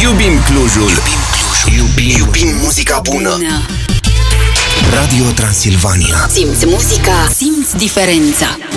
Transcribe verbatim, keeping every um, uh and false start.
Iubim Clujul. Iubim Clujul. Iubim, iubim muzica bună. Radio Transilvania. Simți muzica, simți diferența.